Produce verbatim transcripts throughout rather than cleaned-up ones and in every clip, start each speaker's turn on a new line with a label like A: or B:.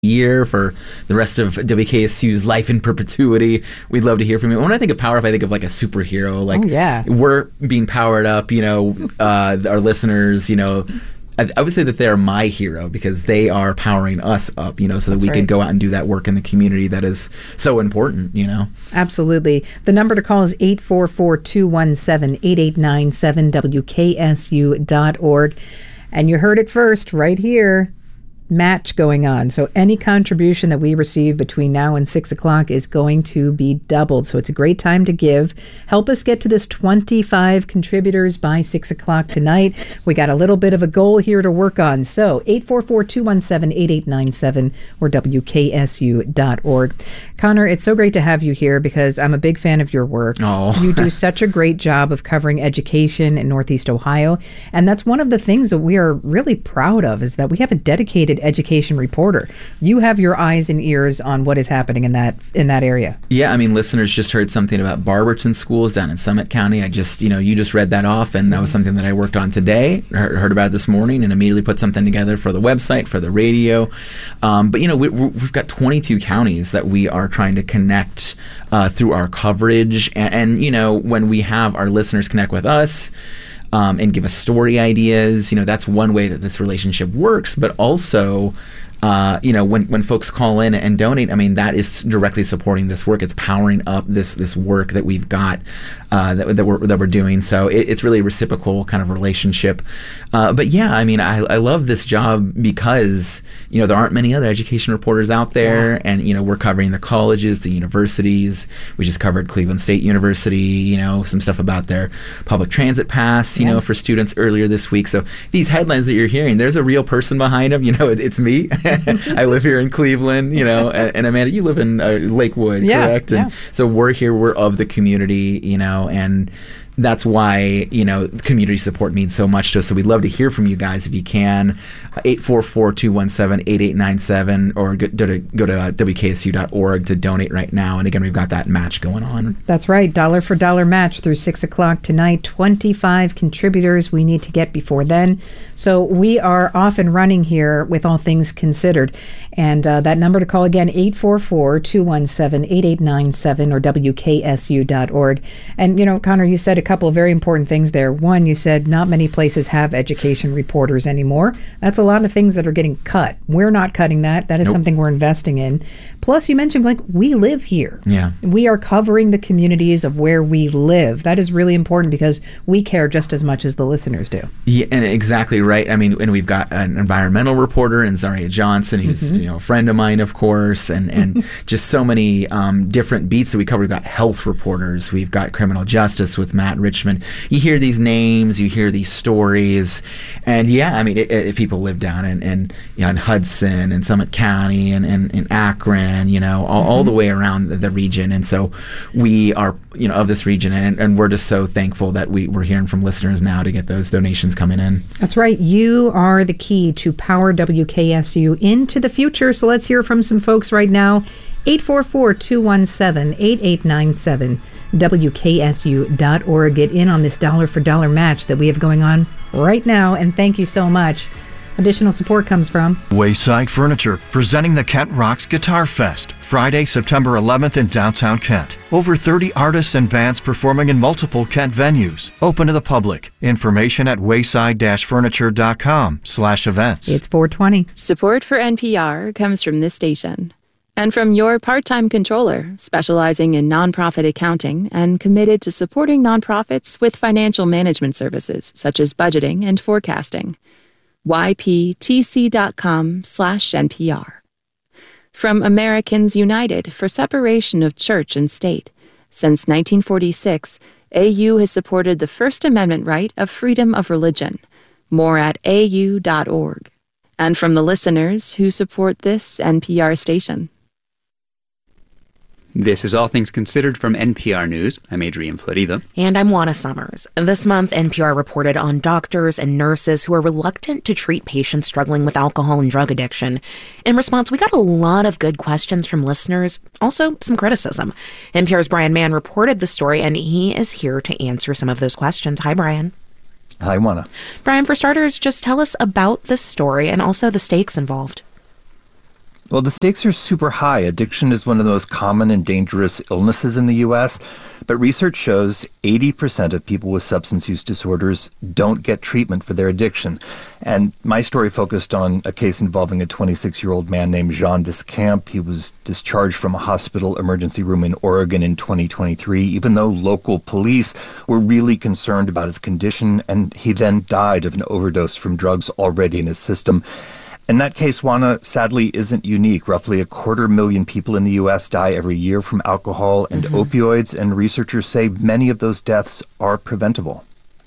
A: year, for the rest of W K S U's life in perpetuity. We'd love to hear from you. When I think of Power Up, I think of like a superhero. Like,
B: oh, yeah.
A: we're being powered up, you know, uh, our listeners, you know, I, I would say that they're my hero because they are powering us up, you know, so that
B: That's
A: we
B: right.
A: can go out and do that work in the community that is so important, you know.
B: Absolutely. The number to call is eight four four, two one seven, eight eight nine seven, W K S U dot org. And you heard it first right here. Match going on. So any contribution that we receive between now and six o'clock is going to be doubled. So it's a great time to give. Help us get to this twenty-five contributors by six o'clock tonight. We got a little bit of a goal here to work on. So eight four four, two one seven, eight eight nine seven or W K S U dot org. Connor, it's so great to have you here because I'm a big fan of your work.
A: Oh.
B: You do such a great job of covering education in Northeast Ohio. And that's one of the things that we are really proud of is that we have a dedicated education reporter. You have your eyes and ears on what is happening in that in that area.
A: Yeah, I mean, listeners just heard something about Barberton schools down in Summit County. I just, you know, you just read that off, and that was something that I worked on today, heard about it this morning, and immediately put something together for the website, for the radio. Um, but, you know, we, we've got twenty-two counties that we are trying to connect uh, through our coverage. And, and, you know, when we have our listeners connect with us, Um, and give us story ideas. You know, that's one way that this relationship works. But also, uh, you know, when, when folks call in and donate, I mean, that is directly supporting this work. It's powering up this this work that we've got uh, that, that we're that we're doing. So it, it's really a reciprocal kind of relationship. Uh, but yeah, I mean, I, I love this job because, you know, there aren't many other education reporters out there, yeah. and you know, we're covering the colleges, the universities. We just covered Cleveland State University. You know, some stuff about their public transit pass. You yeah. know, for students earlier this week. So these headlines that you're hearing, there's a real person behind them. You know, it, it's me. I live here in Cleveland, you know, and, and Amanda, you live in uh, Lakewood,
B: yeah,
A: correct?
B: Yeah.
A: And so we're here, we're of the community, you know, and that's why, you know, community support means so much to us. So we'd love to hear from you guys if you can. eight four four, two one seven, eight eight nine seven or go, go to, go to uh, W K S U dot org to donate right now. And again, we've got that match going on.
B: That's right. Dollar for dollar match through six o'clock tonight. twenty-five contributors we need to get before then. So we are off and running here with all things considered. And uh, that number to call again, eight four four, two one seven, eight eight nine seven or W K S U dot org. And, you know, Connor, you said a couple of very important things there. One, you said not many places have education reporters anymore. That's a lot of things that are getting cut. We're not cutting that. That is nope. something we're investing in. Plus, you mentioned, like, we live here.
A: Yeah.
B: We are covering the communities of where we live. That is really important because we care just as much as the listeners do.
A: Yeah, and exactly right. I mean, and we've got an environmental reporter in Zaria Johnson, who's mm-hmm. you know a friend of mine, of course, and and just so many um, different beats that we cover. We've got health reporters. We've got criminal justice with Matt Richmond. You hear these names, you hear these stories, and yeah, I mean, it, it, people live down in, in, you know, in Hudson and Summit County and, and, and Akron, you know, all, mm-hmm. all the way around the, the region. And so we are, you know, of this region, and, and we're just so thankful that we, we're hearing from listeners now to get those donations coming in.
B: That's right. You are the key to power W K S U into the future. So let's hear from some folks right now. eight four four, two one seven, eight eight nine seven. W K S U dot org. Get in on this dollar for dollar match that we have going on right now, and thank you so much. Additional support comes from
C: Wayside Furniture, presenting the Kent Rocks Guitar Fest, Friday, September eleventh in downtown Kent. Over thirty artists and bands performing in multiple Kent venues, open to the public. Information at wayside furniture dot com slash events.
B: It's four twenty.
D: Support for N P R comes from this station. And from your part-time controller, specializing in nonprofit accounting and committed to supporting nonprofits with financial management services such as budgeting and forecasting. Y P T C dot com slash N P R. From Americans United for Separation of Church and State. Since nineteen forty-six, A U has supported the First Amendment right of freedom of religion. More at A U dot org. And from the listeners who support this N P R station.
E: This is All Things Considered from N P R News. I'm Adrian Florida.
F: And I'm Juana Summers. This month, N P R reported on doctors and nurses who are reluctant to treat patients struggling with alcohol and drug addiction. In response, we got a lot of good questions from listeners, also some criticism. N P R's Brian Mann reported the story, and he is here to answer some of those questions. Hi, Brian.
G: Hi, Juana.
F: Brian, for starters, just tell us about this story and also the stakes involved.
G: Well, the stakes are super high. Addiction is one of the most common and dangerous illnesses in the U S, but research shows eighty percent of people with substance use disorders don't get treatment for their addiction. And my story focused on a case involving a twenty-six-year-old man named Jean Discamp. He was discharged from a hospital emergency room in Oregon in twenty twenty-three, even though local police were really concerned about his condition, and he then died of an overdose from drugs already in his system. And that case, Juana, sadly isn't unique. Roughly a quarter million people in the U S die every year from alcohol and mm-hmm. opioids, and researchers say many of those deaths are preventable.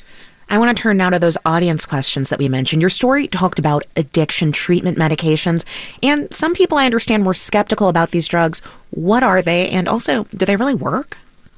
F: I want to turn now to those audience questions that we mentioned. Your story talked about addiction treatment medications, and some people I understand were skeptical about these drugs. What are they, and also, do they really work?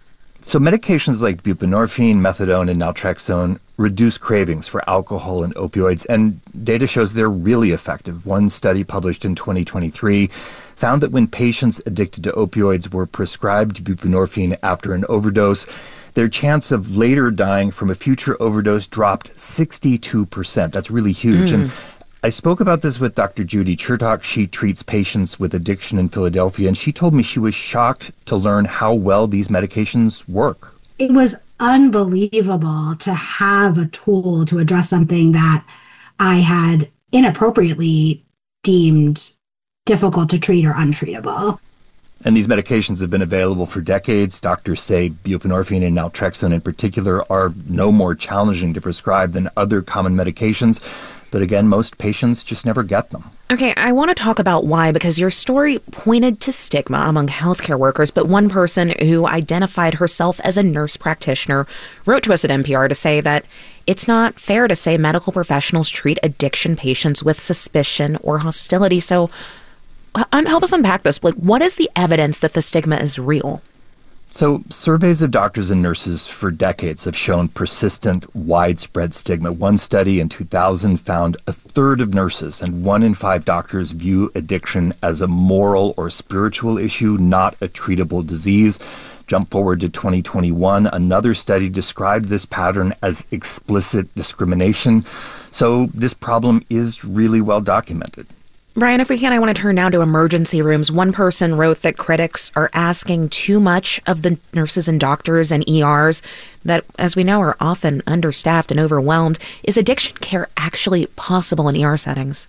G: So medications like buprenorphine, methadone, and naltrexone reduce cravings for alcohol and opioids, and data shows they're really effective. One study published in twenty twenty-three found that when patients addicted to opioids were prescribed buprenorphine after an overdose, their chance of later dying from a future overdose dropped sixty-two percent. That's really huge. Mm. And I spoke about this with Doctor Judy Chertok. She treats patients with addiction in Philadelphia, and she told me she was shocked to learn how well these medications work.
H: It was unbelievable to have a tool to address something that I had inappropriately deemed difficult to treat or untreatable.
G: And these medications have been available for decades. Doctors say buprenorphine and naltrexone in particular are no more challenging to prescribe than other common medications. But again, most patients just never get them.
F: Okay, I want to talk about why, because your story pointed to stigma among healthcare workers, but one person who identified herself as a nurse practitioner wrote to us at N P R to say that it's not fair to say medical professionals treat addiction patients with suspicion or hostility. So help us unpack this. Like, what is the evidence that the stigma is real?
G: So surveys of doctors and nurses for decades have shown persistent, widespread stigma. One study in two thousand found a third of nurses and one in five doctors view addiction as a moral or spiritual issue, not a treatable disease. Jump forward to twenty twenty-one, another study described this pattern as explicit discrimination. So this problem is really well documented.
F: Brian, if we can, I want to turn now to emergency rooms. One person wrote that critics are asking too much of the nurses and doctors and E Rs that, as we know, are often understaffed and overwhelmed. Is addiction care actually possible in E R settings?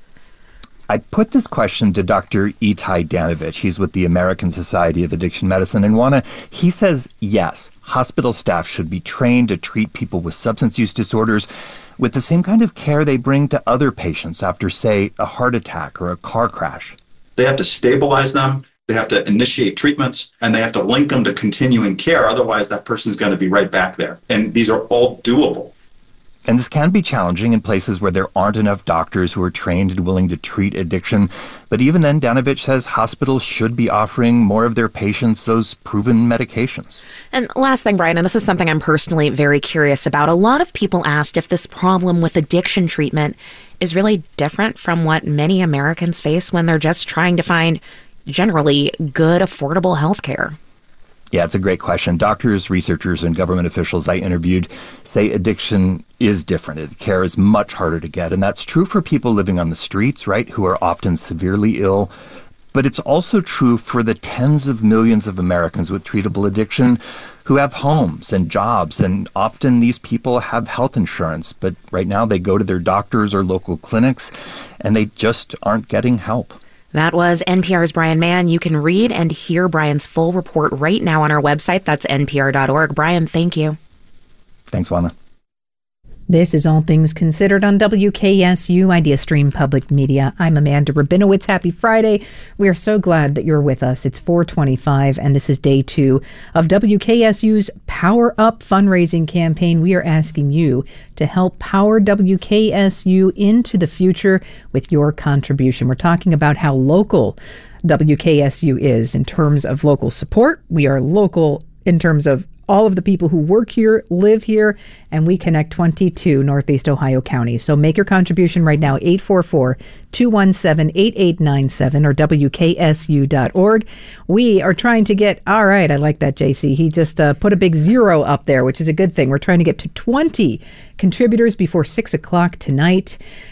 G: I put this question to Doctor Itai Danovich. He's with the American Society of Addiction Medicine. And Juana, he says, yes, hospital staff should be trained to treat people with substance use disorders with the same kind of care they bring to other patients after, say, a heart attack or a car crash.
I: They have to stabilize them, they have to initiate treatments, and they have to link them to continuing care. Otherwise, that person's going to be right back there. And these are all doable.
G: And this can be challenging in places where there aren't enough doctors who are trained and willing to treat addiction. But even then, Danovich says hospitals should be offering more of their patients those proven medications.
F: And last thing, Brian, and this is something I'm personally very curious about. A lot of people asked if this problem with addiction treatment is really different from what many Americans face when they're just trying to find generally good, affordable health care.
G: Yeah, it's a great question. Doctors, researchers, and government officials I interviewed say addiction is different. Care is much harder to get. And that's true for people living on the streets, right, who are often severely ill. But it's also true for the tens of millions of Americans with treatable addiction who have homes and jobs. And often these people have health insurance. But right now they go to their doctors or local clinics and they just aren't getting help.
F: That was N P R's Brian Mann. You can read and hear Brian's full report right now on our website. That's N P R dot org. Brian, thank you.
G: Thanks, Juana.
B: This is All Things Considered on W K S U Idea Stream Public Media. I'm Amanda Rabinowitz. Happy Friday. We are so glad that you're with us. It's four twenty-five, and this is day two of W K S U's Power Up fundraising campaign. We are asking you to help power W K S U into the future with your contribution. We're talking about how local W K S U is in terms of local support. We are local in terms of all of the people who work here, live here, and we connect twenty-two Northeast Ohio counties. So make your contribution right now, eight four four, two one seven, eight eight nine seven or W K S U dot org. We are trying to get, all right, I like that, J C. He just uh, put a big zero up there, which is a good thing. We're trying to get to twenty contributors before six o'clock tonight.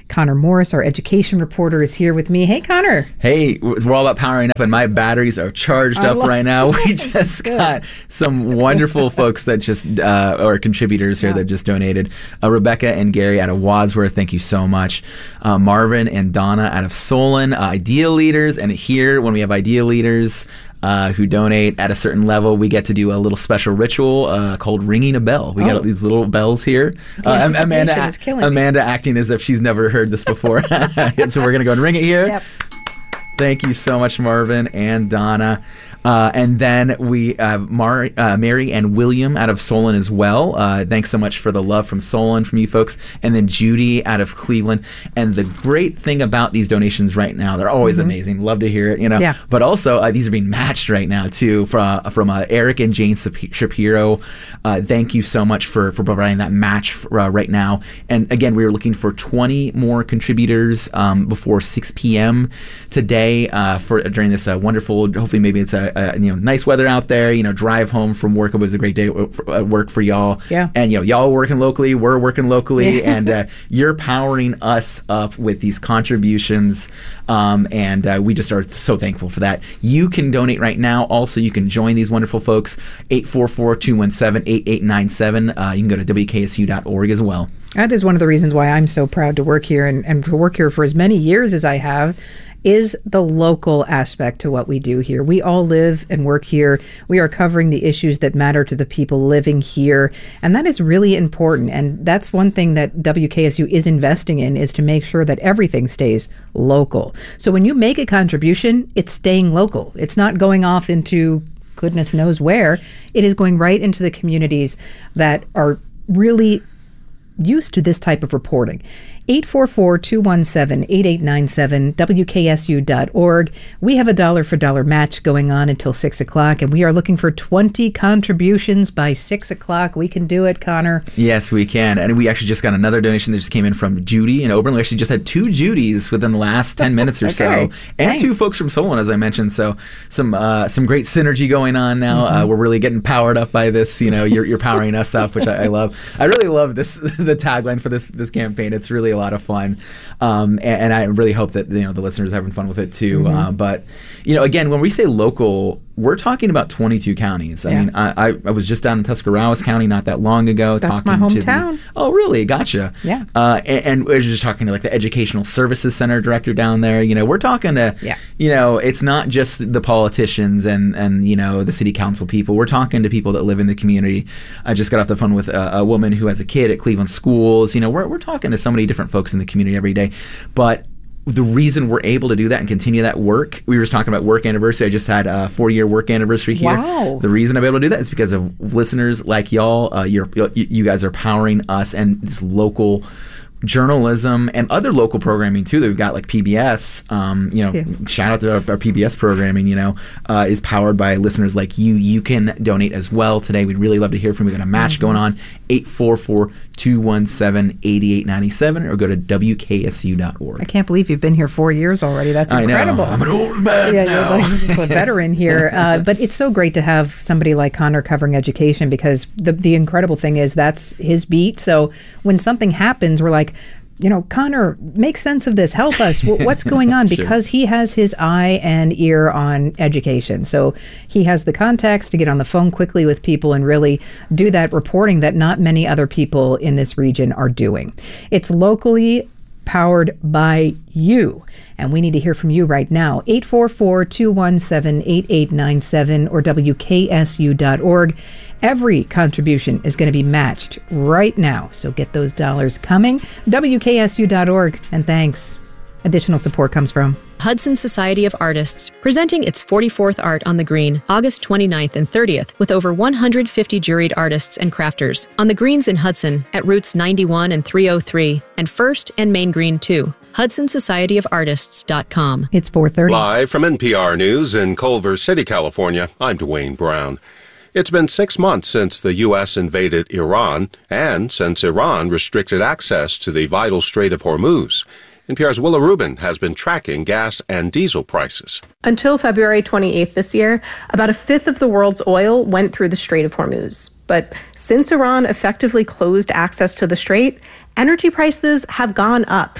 B: Connor Morris, our education reporter, is here with me. Hey, Connor.
A: Hey, we're all about powering up, and my batteries are charged
B: I
A: up
B: love-
A: right now. We just got some wonderful folks that just, uh, or contributors here
B: Yeah.
A: that just donated. Uh, Rebecca and Gary out of Wadsworth, thank you so much. Uh, Marvin and Donna out of Solon, uh, Idea Leaders, and here, when we have Idea Leaders, Uh, who donate at a certain level, we get to do a little special ritual uh, called ringing a bell. We
B: Oh.
A: got these little bells here.
B: The
A: Uh,
B: anticipation
A: Amanda,
B: is killing me.
A: Amanda acting as if she's never heard this before. So we're going to go and ring it here.
B: Yep.
A: Thank you so much, Marvin and Donna. Uh, and then we have Mar- uh, Mary and William out of Solon as well. Uh, thanks so much for the love from Solon, from you folks. And then Judy out of Cleveland. And the great thing about these donations right now, they're always
B: Mm-hmm.
A: amazing. Love to hear it, you know.
B: Yeah.
A: But also, uh, these are being matched right now, too, from, from uh, Eric and Jane Sap- Shapiro. Uh, thank you so much for, for providing that match for, uh, right now. And again, we are looking for twenty more contributors um, before six p.m. today uh, for during this uh, wonderful, hopefully maybe it's a, a you know nice weather out there, you know, drive home from work. It was a great day at work for y'all.
B: Yeah.
A: And, you know, y'all working locally, we're working locally,
B: Yeah.
A: and uh, you're powering us up with these contributions. Um, and uh, we just are so thankful for that. You can donate right now. Also, you can join these wonderful folks, eight four four, two one seven, eight eight nine seven. Uh, you can go to W K S U dot org as well.
B: That is one of the reasons why I'm so proud to work here and, and to work here for as many years as I have, is the local aspect to what we do here. We all live and work here. We are covering the issues that matter to the people living here. And that is really important. And that's one thing that W K S U is investing in, is to make sure that everything stays local. So when you make a contribution, it's staying local. It's not going off into goodness knows where. It is going right into the communities that are really used to this type of reporting. eight four four, two one seven, eight eight nine seven, W K S U dot org. We have a dollar for dollar match going on until six o'clock, and we are looking for twenty contributions by six o'clock. We can do it, Connor.
A: Yes, we can. And we actually just got another donation that just came in from Judy in Oberlin. We actually just had two Judys within the last ten minutes or
B: Okay,
A: so. And
B: thanks.
A: two folks from Solon, as I mentioned. So some uh, some great synergy going on now.
B: Mm-hmm.
A: Uh, we're really getting powered up by this. You know, you're, you're powering us up, which I, I love. I really love this the tagline for this this campaign. It's really a lot of fun. Um, and, and I really hope that, you know, the listeners are having fun with it too.
B: Mm-hmm.
A: Uh, but, you know, again, when we say local, we're talking about twenty-two counties. I
B: Yeah.
A: mean, I, I, I was just down in Tuscarawas County not that long ago.
B: That's
A: talking
B: my
A: to the-
B: hometown.
A: oh, really? Gotcha.
B: Yeah.
A: Uh, and, and we were just talking to like the Educational Services Center director down there. You know, we're talking to,
B: Yeah.
A: you know, it's not just the politicians and, and, you know, the city council people. We're talking to people that live in the community. I just got off the phone with a, a woman who has a kid at Cleveland Schools. You know, we're, we're talking to so many different folks in the community every day. But the reason we're able to do that and continue that work, we were just talking about work anniversary. I just had a four-year work anniversary here.
B: Wow.
A: The reason I'm able to do that is because of listeners like y'all. Uh, you're, you, you guys are powering us and this local journalism and other local programming too that we've got, like P B S. Um, you know,
B: Yeah.
A: shout out to our, our P B S programming. You know, uh, is powered by listeners like you. You can donate as well today. We'd really love to hear from you. We've got a match
B: Mm-hmm.
A: going on. eight four four, two one seven, eight eight nine seven or go to W K S U dot org.
B: I can't believe you've been here four years already. That's
A: I know.
B: incredible.
A: I'm an old man
B: Yeah,
A: now.
B: you're, like, you're just a veteran here. Uh, but it's so great to have somebody like Connor covering education, because the the incredible thing is that's his beat. So when something happens, we're like, you know, Connor, make sense of this. Help us. W- What's going on?
A: Sure.
B: Because he has his eye and ear on education. So he has the contacts to get on the phone quickly with people and really do that reporting that not many other people in this region are doing. It's locally powered by you. And we need to hear from you right now. eight four four, two one seven, eight eight nine seven or W K S U dot org. Every contribution is going to be matched right now. So get those dollars coming. W K S U dot org. And thanks. Additional support comes from
J: Hudson Society of Artists, presenting its forty-fourth Art on the Green, August twenty-ninth and thirtieth, with over one hundred fifty juried artists and crafters on the greens in Hudson at routes ninety-one and three oh three, and First and Main Green two. Hudson Society of Artists dot com.
B: It's four thirty.
K: Live from N P R News in Culver City, California, I'm Dwayne Brown. It's been six months since the U S invaded Iran, and since Iran restricted access to the vital Strait of Hormuz. N P R's Willa Rubin has been tracking gas and diesel prices.
L: Until February twenty-eighth this year, about a fifth of the world's oil went through the Strait of Hormuz. But since Iran effectively closed access to the strait, energy prices have gone up.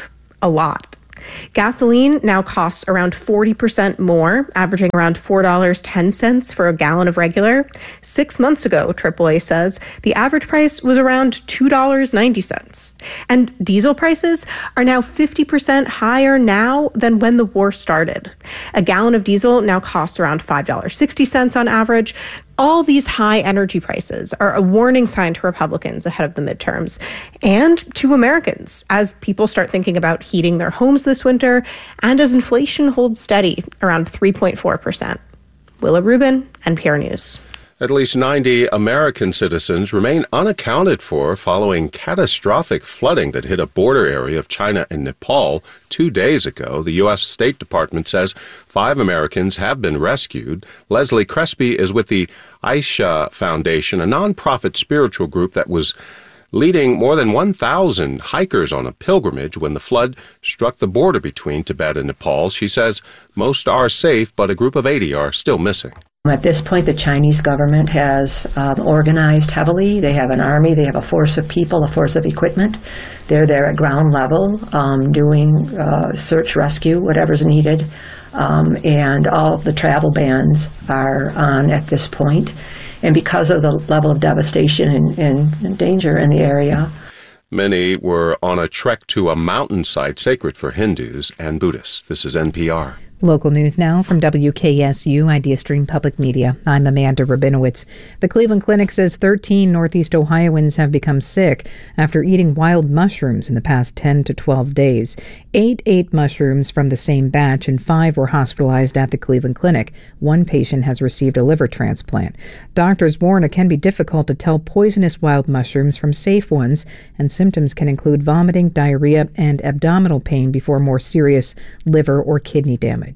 L: a lot. Gasoline now costs around forty percent more, averaging around four dollars and ten cents for a gallon of regular. Six months ago, triple A says, the average price was around two dollars and ninety cents. And diesel prices are now fifty percent higher now than when the war started. A gallon of diesel now costs around five dollars and sixty cents on average. All these high energy prices are a warning sign to Republicans ahead of the midterms and to Americans as people start thinking about heating their homes this winter and as inflation holds steady around three point four percent. Willa Rubin, N P R News.
K: At least ninety American citizens remain unaccounted for following catastrophic flooding that hit a border area of China and Nepal two days ago. The U S State Department says five Americans have been rescued. Leslie Crespi is with the Aisha Foundation, a nonprofit spiritual group that was leading more than one thousand hikers on a pilgrimage when the flood struck the border between Tibet and Nepal. She says most are safe, but a group of eighty are still missing.
M: At this point, the Chinese government has um, organized heavily. They have an army, they have a force of people, a force of equipment. They're there at ground level um, doing uh, search, rescue, whatever's needed. Um, and all of the travel bans are on at this point. And because of the level of devastation and, and, and danger in the area,
K: many were on a trek to a mountainside sacred for Hindus and Buddhists. This is N P R.
B: Local news now from W K S U Idea Stream Public Media. I'm Amanda Rabinowitz. The Cleveland Clinic says thirteen Northeast Ohioans have become sick after eating wild mushrooms in the past ten to twelve days. Eight ate mushrooms from the same batch and five were hospitalized at the Cleveland Clinic. One patient has received a liver transplant. Doctors warn it can be difficult to tell poisonous wild mushrooms from safe ones, and symptoms can include vomiting, diarrhea, and abdominal pain before more serious liver or kidney damage.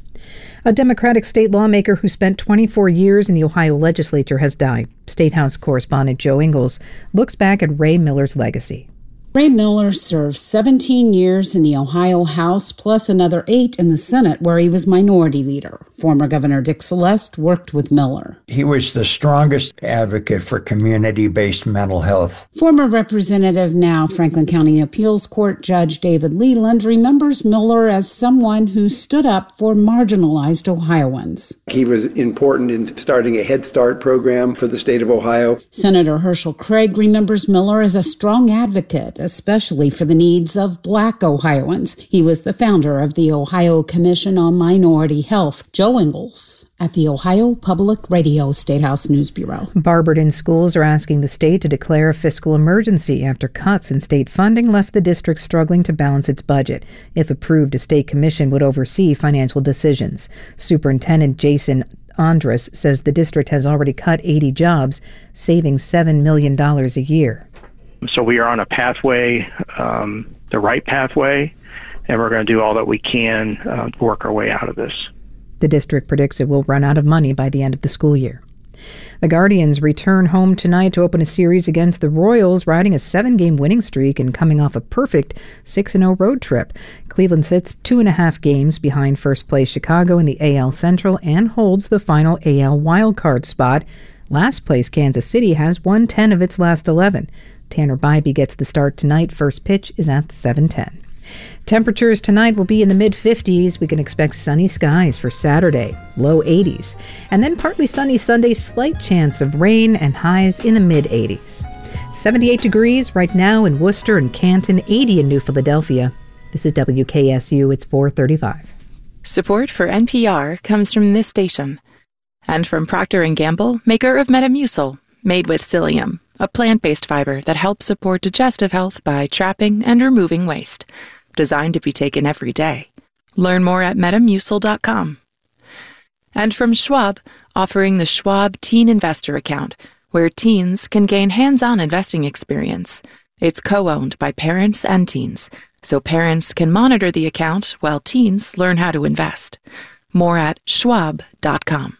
B: A Democratic state lawmaker who spent twenty-four years in the Ohio legislature has died. State House correspondent Joe Ingles looks back at Ray Miller's legacy.
N: Ray Miller served seventeen years in the Ohio House, plus another eight in the Senate, where he was minority leader. Former Governor Dick Celeste worked with Miller.
O: He was the strongest advocate for community-based mental health.
N: Former Representative, now Franklin County Appeals Court Judge David Leland, remembers Miller as someone who stood up for marginalized Ohioans.
P: He was important in starting a Head Start program for the state of Ohio.
N: Senator Herschel Craig remembers Miller as a strong advocate, especially for the needs of Black Ohioans. He was the founder of the Ohio Commission on Minority Health. Joe Ingles at the Ohio Public Radio State House News Bureau.
B: Barberton schools are asking the state to declare a fiscal emergency after cuts in state funding left the district struggling to balance its budget. If approved, a state commission would oversee financial decisions. Superintendent Jason Andrus says the district has already cut eighty jobs, saving seven million dollars a year.
Q: So we are on a pathway, um, the right pathway, and we're going to do all that we can uh, to work our way out of this.
B: The district predicts it will run out of money by the end of the school year. The Guardians return home tonight to open a series against the Royals, riding a seven-game winning streak and coming off a perfect six and oh road trip. Cleveland sits two and a half games behind first-place Chicago in the A L Central and holds the final A L wildcard spot. Last place Kansas City has won ten of its last eleven. Tanner Bybee gets the start tonight. First pitch is at seven ten. Temperatures tonight will be in the mid-fifties. We can expect sunny skies for Saturday, low eighties. And then partly sunny Sunday, slight chance of rain and highs in the mid-eighties. seventy-eight degrees right now in Worcester and Canton, eighty in New Philadelphia. This is W K S U. It's four thirty-five.
D: Support for N P R comes from this station and from Procter and Gamble, maker of Metamucil, made with psyllium, a plant-based fiber that helps support digestive health by trapping and removing waste. Designed to be taken every day. Learn more at metamucil dot com. And from Schwab, offering the Schwab Teen Investor Account, where teens can gain hands-on investing experience. It's co-owned by parents and teens, so parents can monitor the account while teens learn how to invest. More at schwab dot com.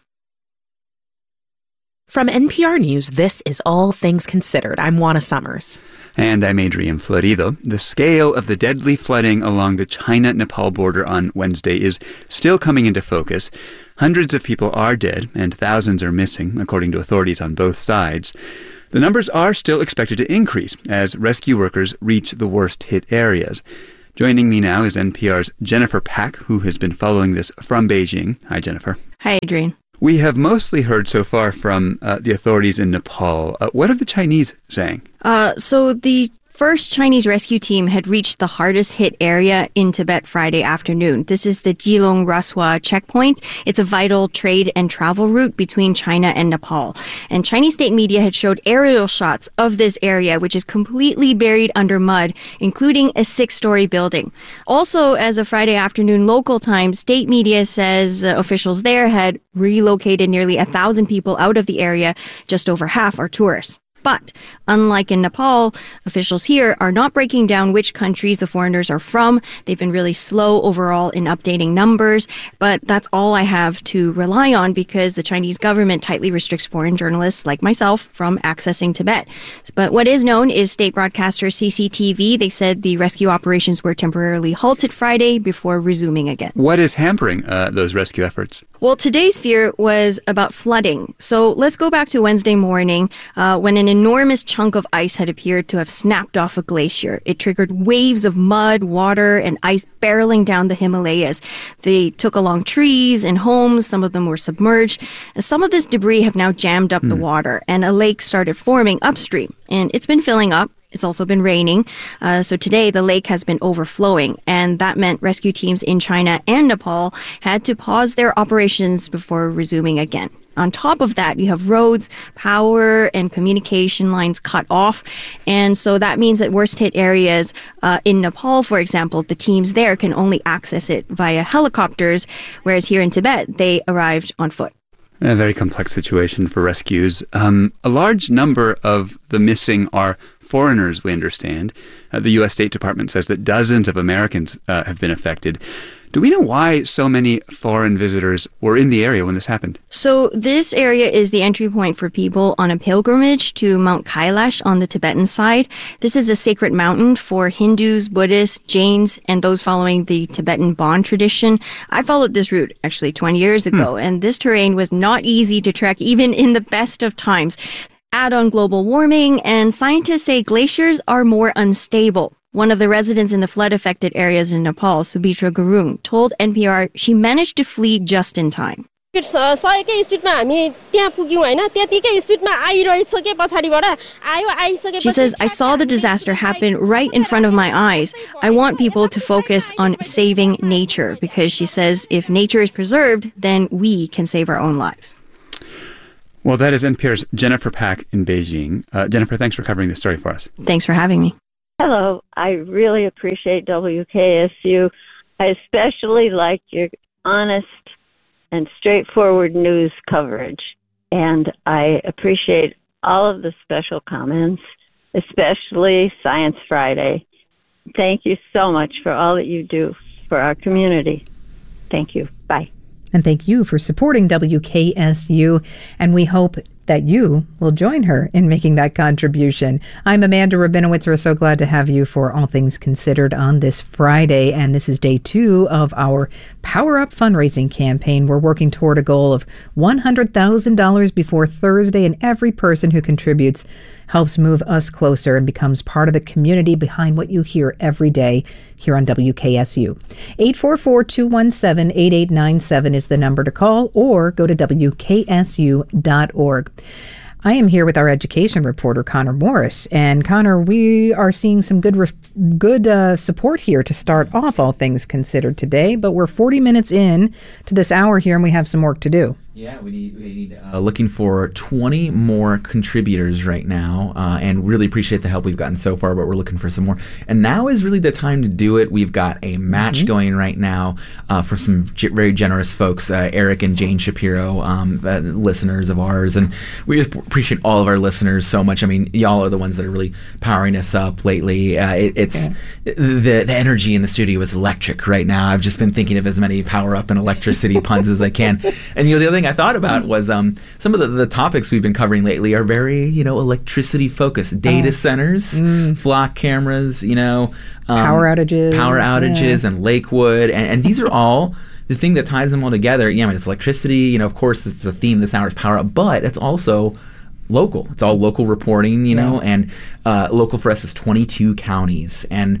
F: From N P R News, this is All Things Considered. I'm Juana Summers.
E: And I'm Adrian Florido. The scale of the deadly flooding along the China-Nepal border on Wednesday is still coming into focus. Hundreds of people are dead and thousands are missing, according to authorities on both sides. The numbers are still expected to increase as rescue workers reach the worst-hit areas. Joining me now is N P R's Jennifer Pak, who has been following this from Beijing. Hi, Jennifer.
R: Hi, Adrian.
E: We have mostly heard so far from uh, the authorities in Nepal. Uh, what are the Chinese saying?
R: Uh, so the first Chinese rescue team had reached the hardest hit area in Tibet Friday afternoon. This is the Jilong Raswa checkpoint. It's a vital trade and travel route between China and Nepal. And Chinese state media had showed aerial shots of this area, which is completely buried under mud, including a six-story building. Also, as of Friday afternoon local time, state media says the officials there had relocated nearly a thousand people out of the area. Just over half are tourists. But unlike in Nepal, officials here are not breaking down which countries the foreigners are from. They've been really slow overall in updating numbers, but that's all I have to rely on because the Chinese government tightly restricts foreign journalists like myself from accessing Tibet. But what is known is state broadcaster C C T V. They said the rescue operations were temporarily halted Friday before resuming again.
E: What is hampering uh, those rescue efforts?
R: Well, today's fear was about flooding. So let's go back to Wednesday morning uh, when an enormous chunk of ice had appeared to have snapped off a glacier. It triggered waves of mud, water, and ice barreling down the Himalayas. They took along trees and homes. Some of them were submerged. And some of this debris have now jammed up mm. the water, and a lake started forming upstream. And it's been filling up. It's also been raining. Uh, so today, the lake has been overflowing, and that meant rescue teams in China and Nepal had to pause their operations before resuming again. On top of that, you have roads, power, and communication lines cut off. And so that means that worst hit areas uh, in Nepal, for example, the teams there can only access it via helicopters, whereas here in Tibet, they arrived on foot.
E: A very complex situation for rescues. Um, a large number of the missing are foreigners, we understand. Uh, the U S State Department says that dozens of Americans uh, have been affected. Do we know why so many foreign visitors were in the area when this happened?
R: So this area is the entry point for people on a pilgrimage to Mount Kailash on the Tibetan side. This is a sacred mountain for Hindus, Buddhists, Jains, and those following the Tibetan Bon tradition. I followed this route actually twenty years ago, hmm. and this terrain was not easy to trek even in the best of times. Add on global warming, and scientists say glaciers are more unstable. One of the residents in the flood-affected areas in Nepal, Subhitra Gurung, told N P R she managed to flee just in time.
S: She says,
R: I saw the disaster happen right in front of my eyes. I want people to focus on saving nature because she says if nature is preserved, then we can save our own lives.
E: Well, that is N P R's Jennifer Pak in Beijing. Uh, Jennifer, thanks for covering this story for us.
R: Thanks for having me.
T: Hello. I really appreciate W K S U. I especially like your honest and straightforward news coverage. And I appreciate all of the special comments, especially Science Friday. Thank you so much for all that you do for our community. Thank you. Bye.
B: And thank you for supporting W K S U. And we hope that you will join her in making that contribution. I'm Amanda Rabinowitz. We're so glad to have you for All Things Considered on this Friday. And this is day two of our Power Up fundraising campaign. We're working toward a goal of one hundred thousand dollars before Thursday, and every person who contributes helps move us closer and becomes part of the community behind what you hear every day here on W K S U. eight four four, two one seven, eight eight nine seven is the number to call, or go to W K S U dot org. I am here with our education reporter, Connor Morris. And Connor, we are seeing some good re- good uh, support here to start off All Things Considered today, but we're forty minutes in to this hour here and we have some work to do.
A: Yeah, we need, we need uh, looking for twenty more contributors right now, uh, and really appreciate the help we've gotten so far, but we're looking for some more. And now is really the time to do it. We've got a match mm-hmm. going right now uh, for some g- very generous folks, uh, Eric and Jane Shapiro, um, uh, listeners of ours, and we just appreciate all of our listeners so much. I mean, y'all are the ones that are really powering us up lately. Uh, it, it's yeah. the the energy in the studio is electric right now. I've just been thinking of as many power up and electricity puns as I can. And you know, the other thing I thought about was um, some of the, the topics we've been covering lately are very, you know, electricity focused. Data oh. centers, mm. flock cameras, you know. Um,
B: power outages.
A: Power outages
B: yeah.
A: and Lakewood. And, and these are all the thing that ties them all together. Yeah, I mean, it's electricity. You know, of course, it's the theme this hour is power up, but it's also local. It's all local reporting, you know, yeah. and uh, local for us is twenty-two counties. And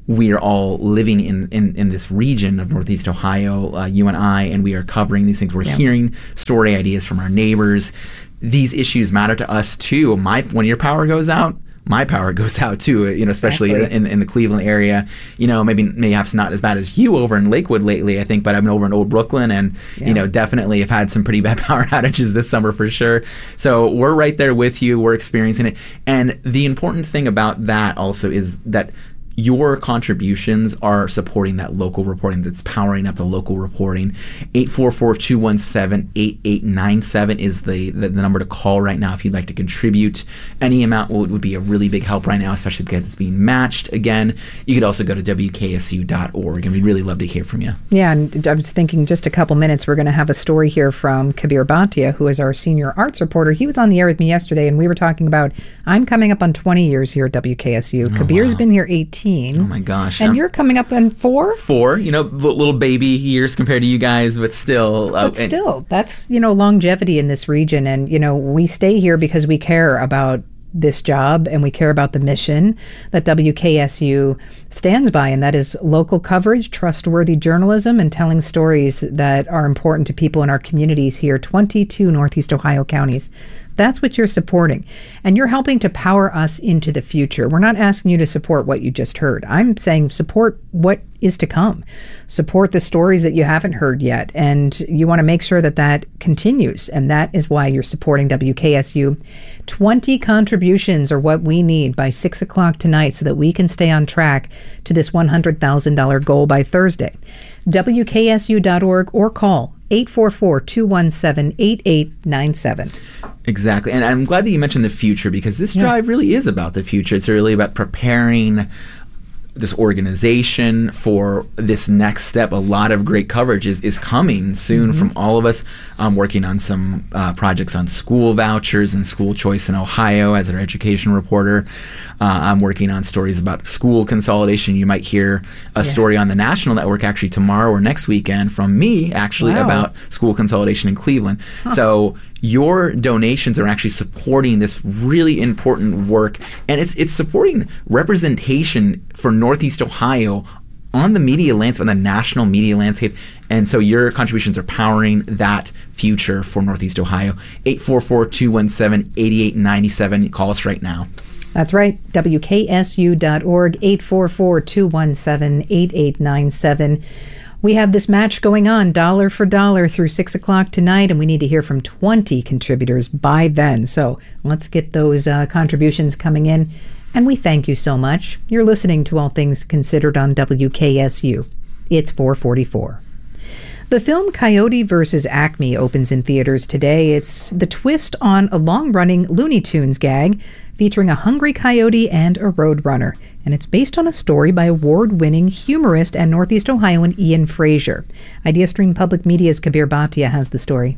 A: we are all living in, in, in this region of Northeast Ohio, uh, you and I, and we are covering these things. We're yeah. hearing story ideas from our neighbors. These issues matter to us too. My when your power goes out, my power goes out too, you know, especially exactly. in, in the Cleveland area. You know, maybe mayhaps not as bad as you over in Lakewood lately, I think, but I've been over in Old Brooklyn and, yeah. you know, definitely have had some pretty bad power outages this summer for sure. So we're right there with you. We're experiencing it. And the important thing about that also is that your contributions are supporting that local reporting, that's powering up the local reporting. eight four four, two one seven, eight eight nine seven is the, the, the number to call right now if you'd like to contribute. Any amount would, would be a really big help right now, especially because it's being matched. Again, you could also go to W K S U dot org, and we'd really love to hear from you.
B: Yeah, and I was thinking just a couple minutes, we're going to have a story here from Kabir Bhatia, who is our senior arts reporter. He was on the air with me yesterday, and we were talking about, I'm coming up on twenty years here at W K S U. Oh, Kabir's wow. been here eighteen.
A: Oh my gosh.
B: And
A: I'm,
B: you're coming up on four?
A: Four, you know, little baby years compared to you guys, but still.
B: Uh, but still, that's, you know, longevity in this region. And, you know, we stay here because we care about this job and we care about the mission that W K S U stands by, and that is local coverage, trustworthy journalism, and telling stories that are important to people in our communities here, twenty-two Northeast Ohio counties. That's what you're supporting. And you're helping to power us into the future. We're not asking you to support what you just heard. I'm saying support what is to come. Support the stories that you haven't heard yet. And you want to make sure that that continues. And that is why you're supporting W K S U. twenty contributions are what we need by six o'clock tonight so that we can stay on track to this one hundred thousand dollars goal by Thursday. W K S U dot org or call eight four four, two one seven, eight eight nine seven.
A: Exactly. And I'm glad that you mentioned the future, because this yeah. drive really is about the future. It's really about preparing this organization for this next step. A lot of great coverage is, is coming soon mm-hmm. from all of us. I'm working on some uh, projects on school vouchers and school choice in Ohio as an education reporter. Uh, I'm working on stories about school consolidation. You might hear a yeah. story on the national network actually tomorrow or next weekend from me actually wow. about school consolidation in Cleveland. Huh. So your donations are actually supporting this really important work, and it's it's supporting representation for Northeast Ohio on the media landscape, on the national media landscape. And so your contributions are powering that future for Northeast Ohio. eight four four, two one seven, eight eight nine seven. Call us right now.
B: That's right. W K S U dot org, eight four four, two one seven, eight eight nine seven. We have this match going on dollar for dollar through six o'clock tonight, and we need to hear from twenty contributors by then. So let's get those uh, contributions coming in. And we thank you so much. You're listening to All Things Considered on W K S U. It's four forty-four. The film Coyote versus Acme opens in theaters today. It's the twist on a long-running Looney Tunes gag featuring a hungry coyote and a roadrunner. And it's based on a story by award-winning humorist and Northeast Ohioan Ian Frazier. IdeaStream Public Media's Kabir Bhatia has the story.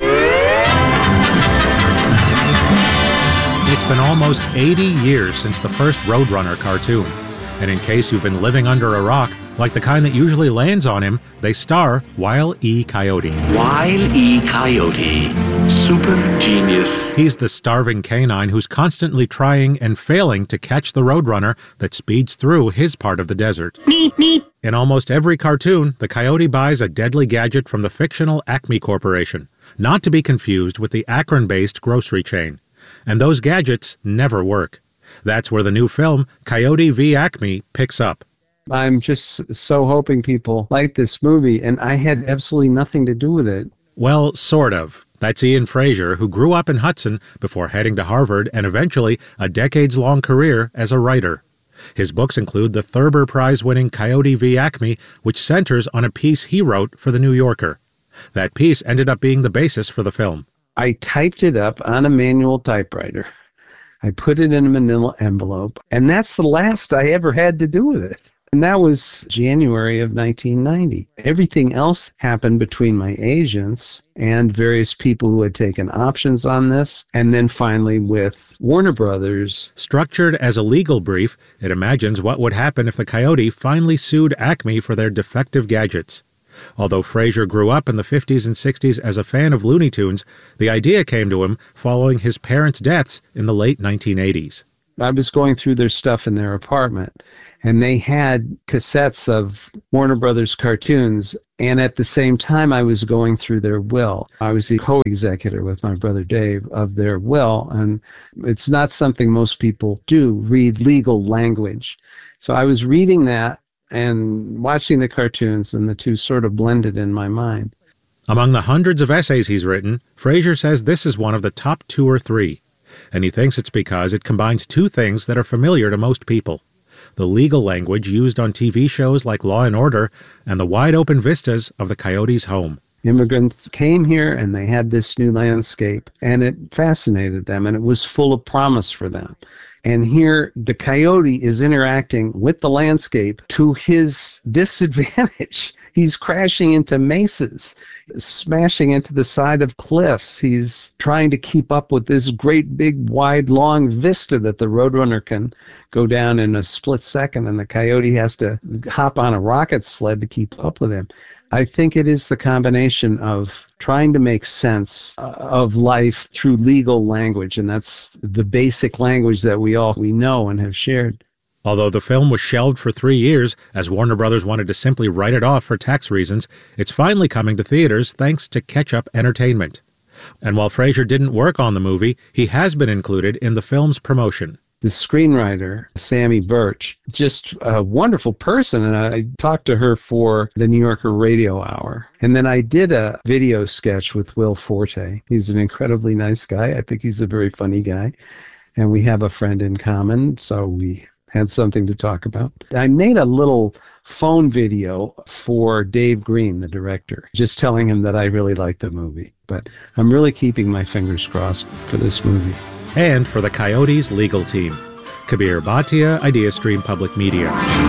S: It's been almost eighty years since the first Roadrunner cartoon. And in case you've been living under a rock, like the kind that usually lands on him, they star Wile E. Coyote.
U: Wile E. Coyote, super genius.
S: He's the starving canine who's constantly trying and failing to catch the Roadrunner that speeds through his part of the desert.
U: Meep, meep.
S: In almost every cartoon, the coyote buys a deadly gadget from the fictional Acme Corporation, not to be confused with the Akron-based grocery chain. And those gadgets never work. That's where the new film, Coyote v. Acme, picks up.
V: I'm just so hoping people like this movie, and I had absolutely nothing to do with it.
S: Well, sort of. That's Ian Frazier, who grew up in Hudson before heading to Harvard and eventually a decades-long career as a writer. His books include the Thurber Prize-winning Coyote v. Acme, which centers on a piece he wrote for The New Yorker. That piece ended up being the basis for the film.
V: I typed it up on a manual typewriter. I put it in a manila envelope, and that's the last I ever had to do with it. And that was January of nineteen ninety. Everything else happened between my agents and various people who had taken options on this, and then finally with Warner Brothers.
S: Structured as a legal brief, it imagines what would happen if the Coyote finally sued Acme for their defective gadgets. Although Frazier grew up in the fifties and sixties as a fan of Looney Tunes, the idea came to him following his parents' deaths in the late nineteen eighties.
V: I was going through their stuff in their apartment, and they had cassettes of Warner Brothers cartoons. And at the same time, I was going through their will. I was the co-executor with my brother Dave of their will. And it's not something most people do, read legal language. So I was reading that and watching the cartoons, and the two sort of blended in my mind.
S: Among the hundreds of essays he's written, Fraser says this is one of the top two or three. And he thinks it's because it combines two things that are familiar to most people: the legal language used on T V shows like Law and Order, and the wide-open vistas of the Coyotes' home.
V: Immigrants came here and they had this new landscape, and it fascinated them, and it was full of promise for them. And here the coyote is interacting with the landscape to his disadvantage. He's crashing into mesas, smashing into the side of cliffs. He's trying to keep up with this great big wide long vista that the Roadrunner can go down in a split second, and the coyote has to hop on a rocket sled to keep up with him. I think it is the combination of trying to make sense of life through legal language, and that's the basic language that we all we know and have shared.
S: Although the film was shelved for three years, as Warner Brothers wanted to simply write it off for tax reasons, it's finally coming to theaters thanks to Ketchup Entertainment. And while Fraser didn't work on the movie, he has been included in the film's promotion.
V: The screenwriter, Sammy Birch, just a wonderful person, and I talked to her for the New Yorker Radio Hour. And then I did a video sketch with Will Forte. He's an incredibly nice guy. I think he's a very funny guy. And we have a friend in common, so we had something to talk about. I made a little phone video for Dave Green, the director, just telling him that I really liked the movie. But I'm really keeping my fingers crossed for this movie.
S: And for the Coyotes legal team. Kabir Bhatia, IdeaStream Public Media.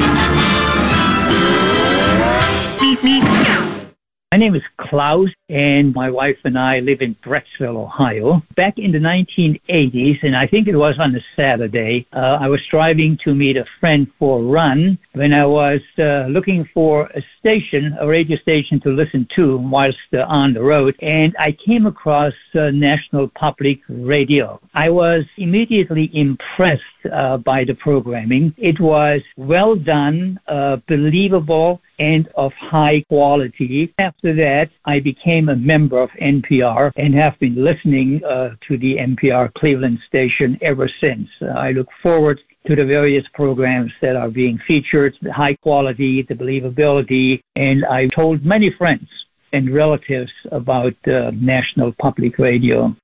C: My name is Klaus, and my wife and I live in Brecksville, Ohio. Back in the nineteen eighties, and I think it was on a Saturday, uh, I was driving to meet a friend for a run when I was uh, looking for a station, a radio station to listen to whilst uh, on the road, and I came across uh, National Public Radio. I was immediately impressed uh, by the programming. It was well done, uh, believable, and of high quality. After that, I became a member of N P R and have been listening uh, to the N P R Cleveland station ever since. Uh, I look forward to the various programs that are being featured, the high quality, the believability, and I told many friends and relatives about uh, National Public Radio.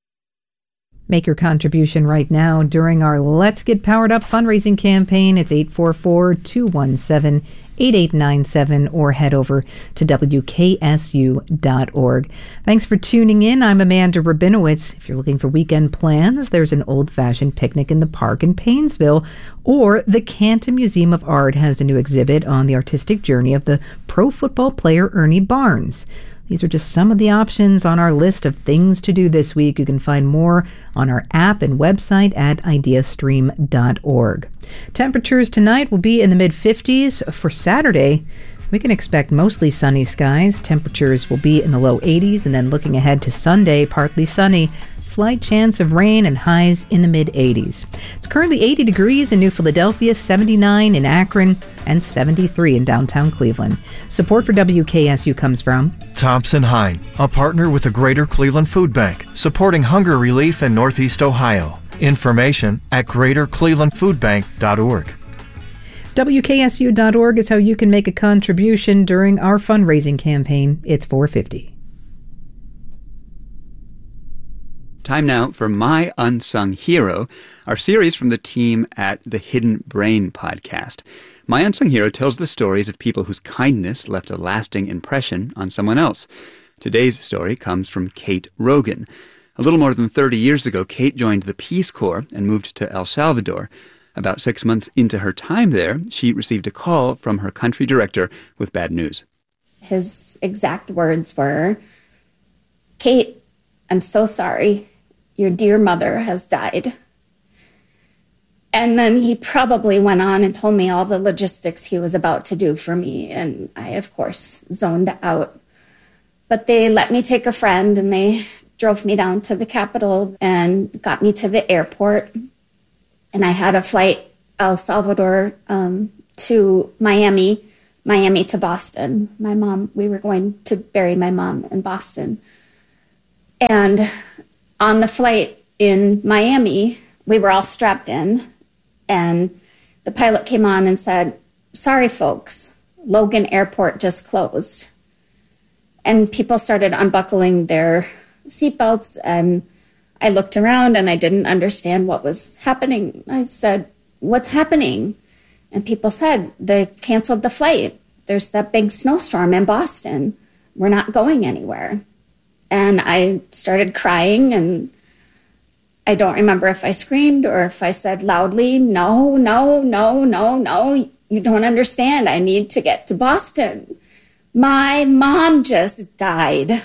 B: Make your contribution right now during our Let's Get Powered Up fundraising campaign. It's eight four four, two one seven, eight eight nine seven or head over to W K S U dot org. Thanks for tuning in. I'm Amanda Rabinowitz. If you're looking for weekend plans, there's an old-fashioned picnic in the park in Paynesville, or the Canton Museum of Art has a new exhibit on the artistic journey of the pro football player Ernie Barnes. These are just some of the options on our list of things to do this week. You can find more on our app and website at ideastream dot org. Temperatures tonight will be in the mid fifties. For Saturday, we can expect mostly sunny skies. Temperatures will be in the low eighties, and then looking ahead to Sunday, partly sunny, slight chance of rain, and highs in the mid eighties. It's currently eighty degrees in New Philadelphia, seventy-nine in Akron, and seventy-three in downtown Cleveland. Support for W K S U comes from
H: Thompson Hine, a partner with the Greater Cleveland Food Bank, supporting hunger relief in Northeast Ohio. Information at greater cleveland food bank dot org.
B: W K S U dot org is how you can make a contribution during our fundraising campaign. It's four fifty.
E: Time now for My Unsung Hero, our series from the team at the Hidden Brain podcast. My Unsung Hero tells the stories of people whose kindness left a lasting impression on someone else. Today's story comes from Kate Rogan. A little more than thirty years ago, Kate joined the Peace Corps and moved to El Salvador. About six months into her time there, she received a call from her country director with bad news.
W: His exact words were, "Kate, I'm so sorry. Your dear mother has died." And then he probably went on and told me all the logistics he was about to do for me. And I, of course, zoned out. But they let me take a friend, and they drove me down to the Capitol and got me to the airport. and I had a flight El Salvador um, to Miami, Miami to Boston. My mom, we were going to bury my mom in Boston. And on the flight in Miami, we were all strapped in, and the pilot came on and said, "Sorry, folks, Logan Airport just closed." And people started unbuckling their seatbelts, and I looked around and I didn't understand what was happening. I said, "What's happening?" And people said, "They canceled the flight. There's that big snowstorm in Boston. We're not going anywhere." And I started crying, and I don't remember if I screamed or if I said loudly, "No, no, no, no, no, you don't understand. I need to get to Boston. My mom just died."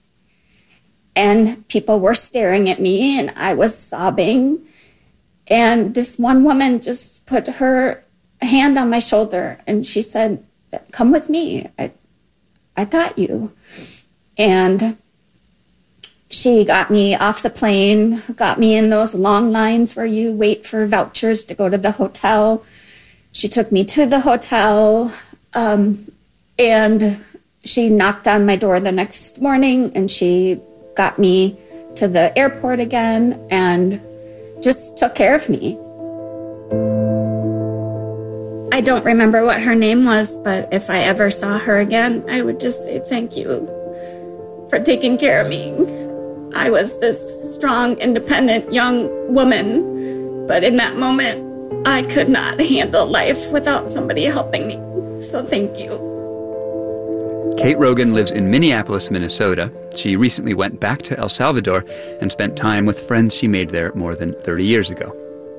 W: And people were staring at me, and I was sobbing. And this one woman just put her hand on my shoulder, and she said, "Come with me. I, I got you." And she got me off the plane, got me in those long lines where you wait for vouchers to go to the hotel. She took me to the hotel, um, and she knocked on my door the next morning, and she got me to the airport again and just took care of me. I don't remember what her name was, but if I ever saw her again, I would just say thank you for taking care of me. I was this strong, independent young woman, but in that moment, I could not handle life without somebody helping me. So thank you.
E: Kate Rogan lives in Minneapolis, Minnesota. She recently went back to El Salvador and spent time with friends she made there more than thirty years ago.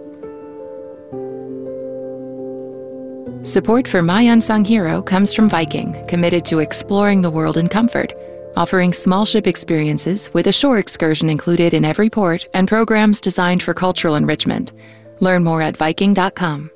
D: Support for My Unsung Hero comes from Viking, committed to exploring the world in comfort, offering small ship experiences with a shore excursion included in every port and programs designed for cultural enrichment. Learn more at Viking dot com.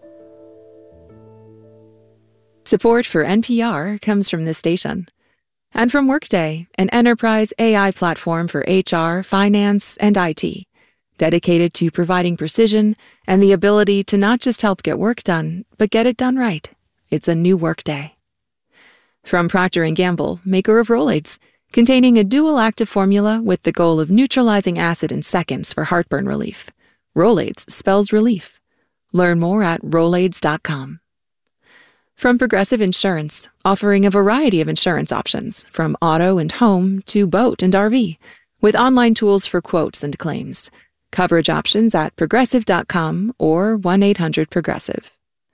D: Support for N P R comes from this station. And from Workday, an enterprise A I platform for H R, finance, and I T, dedicated to providing precision and the ability to not just help get work done, but get it done right. It's a new Workday. From Procter and Gamble, maker of Rolaids, containing a dual active formula with the goal of neutralizing acid in seconds for heartburn relief. Rolaids spells relief. Learn more at Rolaids dot com. From Progressive Insurance, offering a variety of insurance options, from auto and home to boat and R V, with online tools for quotes and claims. Coverage options at Progressive dot com or one eight hundred Progressive.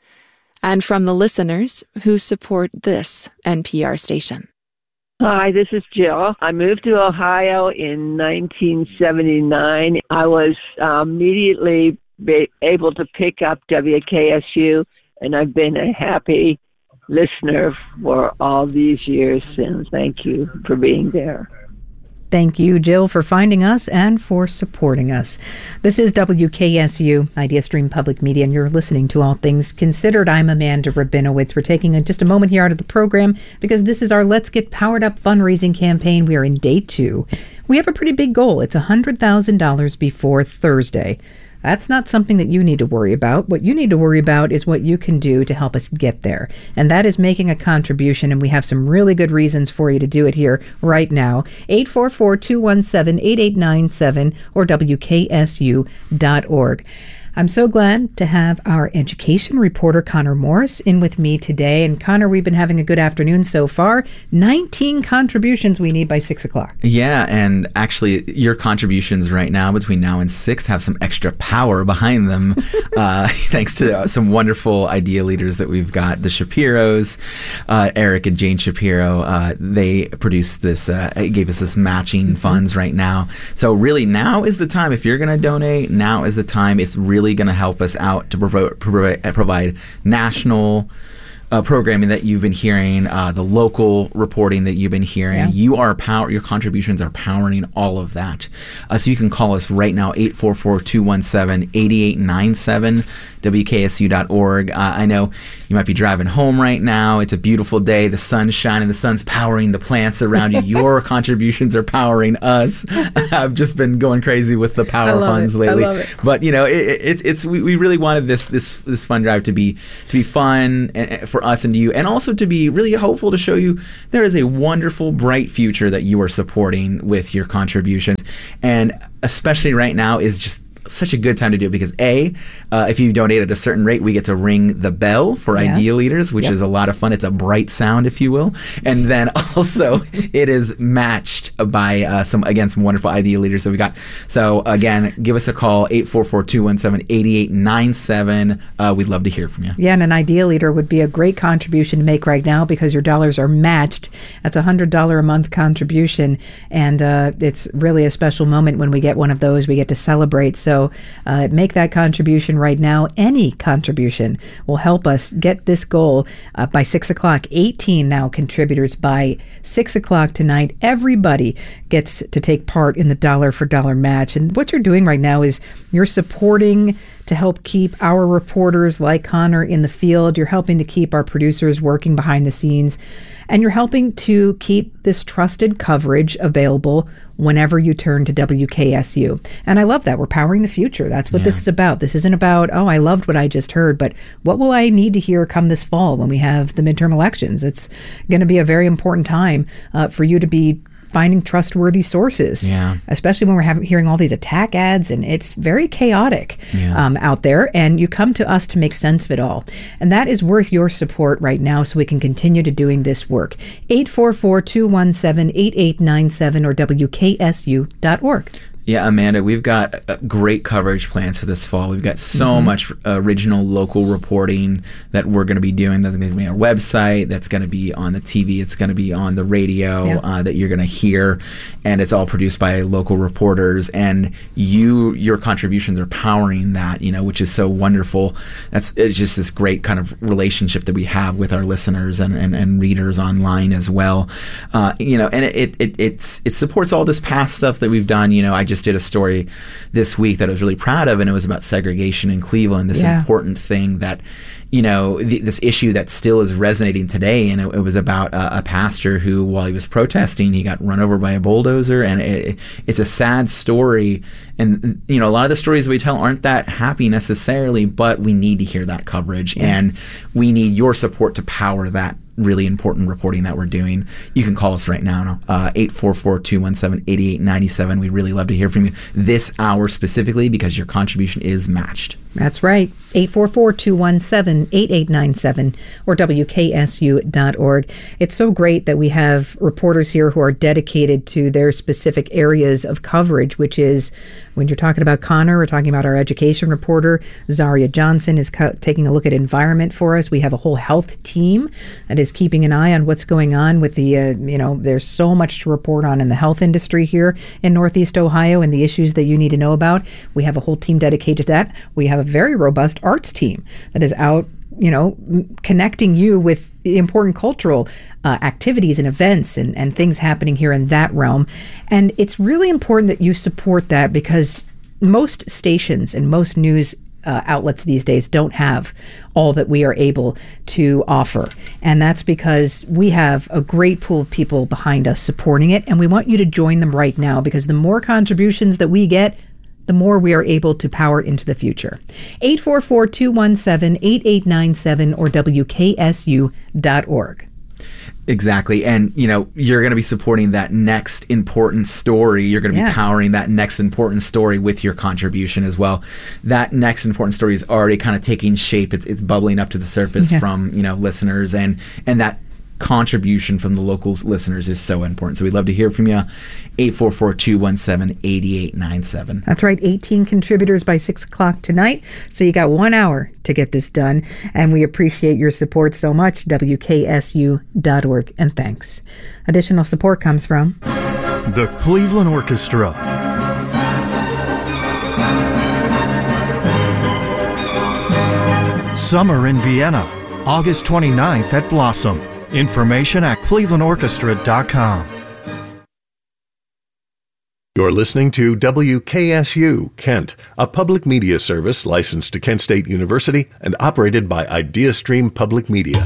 D: And from the listeners who support this N P R station.
G: Hi, this is Jill. I moved to Ohio in nineteen seventy-nine. I was uh, immediately be able to pick up W K S U, and I've been a happy listener for all these years, and thank you for being there.
B: Thank you, Jill, for finding us and for supporting us. This is W K S U, Idea Stream Public Media, and you're listening to All Things Considered. I'm Amanda Rabinowitz. We're taking a, just a moment here out of the program because this is our Let's Get Powered Up fundraising campaign. We are in day two. We have a pretty big goal. It's one hundred thousand dollars before Thursday. That's not something that you need to worry about. What you need to worry about is what you can do to help us get there. And that is making a contribution. And we have some really good reasons for you to do it here right now. eight four four, two one seven, eight eight nine seven or W K S U dot org. I'm so glad to have our education reporter, Connor Morris, in with me today. And Connor, we've been having a good afternoon so far. nineteen contributions we need by six o'clock.
A: Yeah, and actually your contributions right now between now and six have some extra power behind them, uh, thanks to uh, some wonderful idea leaders that we've got. The Shapiros, uh, Eric and Jane Shapiro, uh, they produced this, uh, gave us this matching mm-hmm. funds right now. So really now is the time. If you're going to donate, now is the time. It's really going to help us out to provo- provo- provide national uh, programming that you've been hearing, uh, the local reporting that you've been hearing.
B: Yeah.
A: You are power. Your contributions are powering all of that. Uh, so you can call us right now, eight four four, two one seven, eight eight nine seven, W K S U dot org. Uh, I know you might be driving home right now. It's a beautiful day. The sun's shining. The sun's powering the plants around you. Your contributions are powering us. I've just been going crazy with the power funds
B: it.
A: lately.
B: I love it.
A: But you know, it, it, it's it's we, we really wanted this this this fund drive to be to be fun and, for us and to you, and also to be really hopeful to show you there is a wonderful, bright future that you are supporting with your contributions, and especially right now is just such a good time to do it because A, uh, if you donate at a certain rate, we get to ring the bell for
B: Yes.
A: Idea Leaders, which
B: Yep.
A: is a lot of fun. It's a bright sound, if you will. And then also it is matched by uh, some, again, some wonderful Idea Leaders that we got. So again, give us a call, eight four four, two one seven, eight eight nine seven. Uh, we'd love to hear from you.
B: Yeah, and an Idea Leader would be a great contribution to make right now because your dollars are matched. That's a one hundred dollars a month contribution, and uh, it's really a special moment when we get one of those. We get to celebrate. So uh, make that contribution right now. Any contribution will help us get this goal uh, by six o'clock. eighteen now contributors by six o'clock tonight. Everybody gets to take part in the dollar for dollar match. And what you're doing right now is you're supporting to help keep our reporters like Connor in the field. You're helping to keep our producers working behind the scenes. And you're helping to keep this trusted coverage available whenever you turn to W K S U. And I love that. We're powering the future. That's what
A: Yeah.
B: this is about. This isn't about, oh, I loved what I just heard, but what will I need to hear come this fall when we have the midterm elections? It's going to be a very important time uh, for you to be finding trustworthy sources,
A: Yeah.
B: especially when we're having, hearing all these attack ads, and it's very chaotic
A: Yeah.
B: um, out there, and you come to us to make sense of it all. And that is worth your support right now so we can continue to doing this work. eight four four, two one seven, eight eight nine seven or W K S U dot org.
A: Yeah, Amanda, we've got uh, great coverage plans for this fall. We've got so
B: Mhm.
A: much uh, original local reporting that we're going to be doing. That's going to be on our website. That's going to be on the T V. It's going to be on the radio
B: Yeah.
A: uh, that you're going to hear. And it's all produced by local reporters. And you, your contributions are powering that, you know, which is so wonderful. That's it's just this great kind of relationship that we have with our listeners and, and, and readers online as well. Uh, you know, and it, it, it, it's, it supports all this past stuff that we've done. You know, I just did a story this week that I was really proud of, and it was about segregation in Cleveland, this
B: Yeah.
A: important thing that, you know, th- this issue that still is resonating today. And it, it was about a, a pastor who, while he was protesting, he got run over by a bulldozer. And it, it's a sad story. And, you know, a lot of the stories we tell aren't that happy necessarily, but we need to hear that coverage.
B: Yeah.
A: And we need your support to power that really important reporting that we're doing. You can call us right now, uh, eight four four, two one seven, eight eight nine seven. We'd really love to hear from you this hour specifically because your contribution is matched.
B: That's right. eight four four, two one seven, eight eight nine seven or W K S U dot org. It's so great that we have reporters here who are dedicated to their specific areas of coverage, which is when you're talking about Connor, we're talking about our education reporter. Zaria Johnson is co- taking a look at environment for us. We have a whole health team that is keeping an eye on what's going on with the, uh, you know, there's so much to report on in the health industry here in Northeast Ohio and the issues that you need to know about. We have a whole team dedicated to that. We have a very robust arts team that is out, you know, m- connecting you with important cultural uh, activities and events and, and things happening here in that realm. And it's really important that you support that because most stations and most news uh, outlets these days don't have all that we are able to offer. And that's because we have a great pool of people behind us supporting it. And we want you to join them right now because the more contributions that we get, the more we are able to power into the future. eight four four, two one seven, eight eight nine seven or W K S U dot org.
A: Exactly. And, you know, you're going to be supporting that next important story. You're going to be
B: Yeah.
A: powering that next important story with your contribution as well. That next important story is already kind of taking shape. It's, it's bubbling up to the surface
B: Yeah.
A: from, you know, listeners. And, and that contribution from the local listeners is so important. So we'd love to hear from you. eight four four, two one seven, eight eight nine seven.
B: That's right, eighteen contributors by six o'clock tonight. So you got one hour to get this done. And we appreciate your support so much. W K S U dot org. And thanks. Additional support comes from
H: the Cleveland Orchestra. Summer in Vienna. August twenty-ninth at Blossom. Information at cleveland orchestra dot com.
I: You're listening to W K S U, Kent, a public media service licensed to Kent State University and operated by IdeaStream Public Media.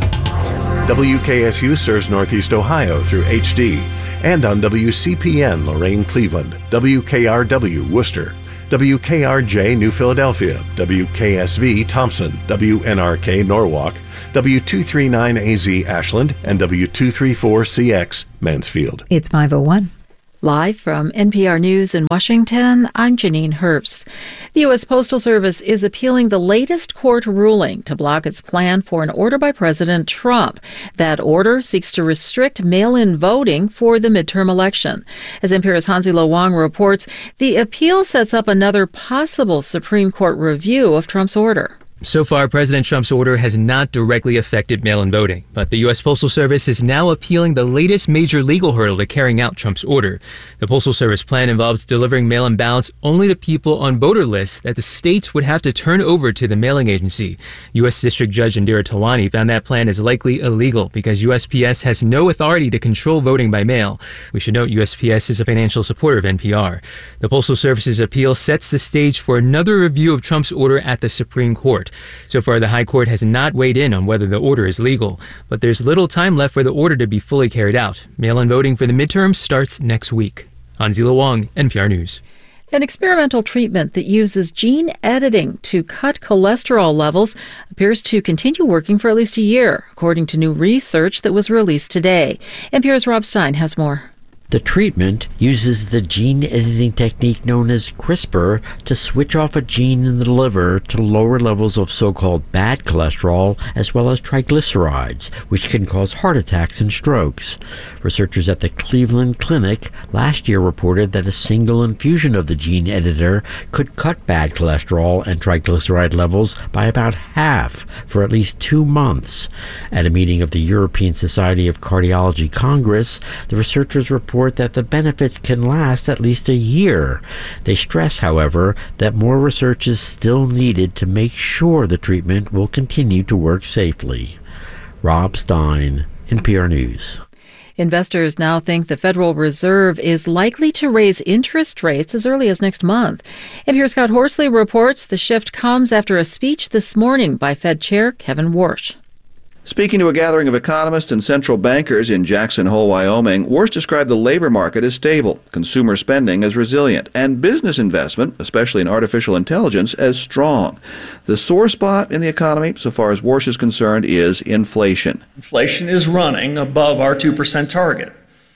I: W K S U serves Northeast Ohio through H D and on W C P N Lorain, Cleveland, W K R W Worcester, W K R J New Philadelphia, W K S V Thompson, W N R K Norwalk, W two thirty-nine A Z Ashland, and W two thirty-four C X Mansfield.
B: It's five oh one.
J: Live from N P R News in Washington, I'm Janine Herbst. The U S Postal Service is appealing the latest court ruling to block its plan for an order by President Trump. That order seeks to restrict mail-in voting for the midterm election. As N P R's Hansi-Lo Wang reports, the appeal sets up another possible Supreme Court review of Trump's order.
L: So far, President Trump's order has not directly affected mail-in voting, but the U S Postal Service is now appealing the latest major legal hurdle to carrying out Trump's order. The Postal Service plan involves delivering mail-in ballots only to people on voter lists that the states would have to turn over to the mailing agency. U S District Judge Indira Tawani found that plan is likely illegal because U S P S has no authority to control voting by mail. We should note U S P S is a financial supporter of N P R. The Postal Service's appeal sets the stage for another review of Trump's order at the Supreme Court. So far, the High Court has not weighed in on whether the order is legal, but there's little time left for the order to be fully carried out. Mail-in voting for the midterms starts next week. Hansi-Lo Wang, N P R News.
J: An experimental treatment that uses gene editing to cut cholesterol levels appears to continue working for at least a year, according to new research that was released today. N P R's Rob Stein has more.
X: The treatment uses the gene editing technique known as CRISPR to switch off a gene in the liver to lower levels of so-called bad cholesterol as well as triglycerides, which can cause heart attacks and strokes. Researchers at the Cleveland Clinic last year reported that a single infusion of the gene editor could cut bad cholesterol and triglyceride levels by about half for at least two months. At a meeting of the European Society of Cardiology Congress, the researchers reported that the benefits can last at least a year. They stress, however, that more research is still needed to make sure the treatment will continue to work safely. Rob Stein, N P R News.
J: Investors now think the Federal Reserve is likely to raise interest rates as early as next month. N P R's Scott Horsley reports the shift comes after a speech this morning by Fed Chair Kevin Warsh.
Y: Speaking to a gathering of economists and central bankers in Jackson Hole, Wyoming, Warsh described the labor market as stable, consumer spending as resilient, and business investment, especially in artificial intelligence, as strong. The sore spot in the economy, so far as Warsh is concerned, is inflation.
Z: Inflation is running above our two percent target.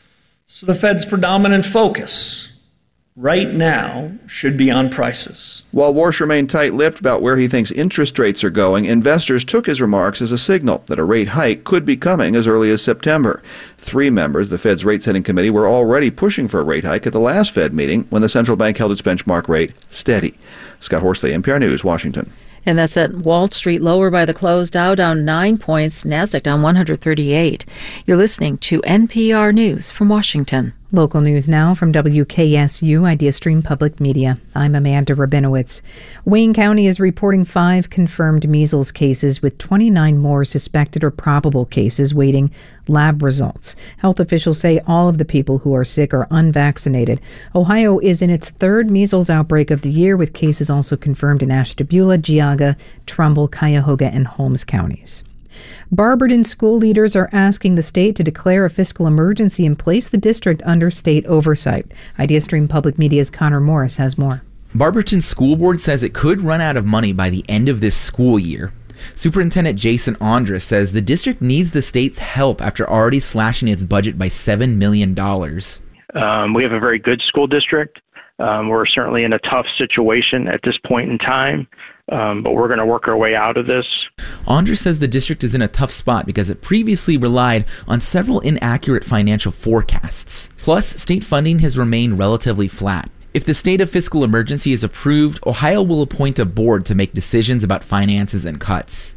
Z: So the Fed's predominant focus right now should be on prices.
Y: While Warsh remained tight-lipped about where he thinks interest rates are going, investors took his remarks as a signal that a rate hike could be coming as early as September. Three members of the Fed's rate-setting committee were already pushing for a rate hike at the last Fed meeting when the central bank held its benchmark rate steady. Scott Horsley, N P R News, Washington.
J: And that's at Wall Street, lower by the close. Dow down nine points, NASDAQ down one hundred thirty-eight. You're listening to N P R News from Washington.
B: Local news now from W K S U IdeaStream Public Media. I'm Amanda Rabinowitz. Wayne County is reporting five confirmed measles cases with twenty-nine more suspected or probable cases waiting lab results. Health officials say all of the people who are sick are unvaccinated. Ohio is in its third measles outbreak of the year, with cases also confirmed in Ashtabula, Geauga, Trumbull, Cuyahoga, and Holmes counties. Barberton school leaders are asking the state to declare a fiscal emergency and place the district under state oversight. IdeaStream Public Media's Connor Morris has more.
A: Barberton School Board says it could run out of money by the end of this school year. Superintendent Jason Andrus says the district needs the state's help after already slashing its budget by seven million dollars.
Q: Um, we have a very good school district. Um, we're certainly in a tough situation at this point in time, um, but we're going to work our way out of this.
A: Andrus says the district is in a tough spot because it previously relied on several inaccurate financial forecasts. Plus, state funding has remained relatively flat. If the state of fiscal emergency is approved, Ohio will appoint a board to make decisions about finances and cuts.